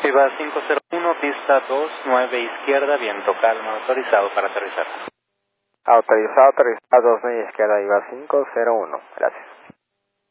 Viva 501, pista 29 izquierda, viento calma, autorizado para aterrizar. Autorizado, 29 izquierda, Viva 501. Gracias.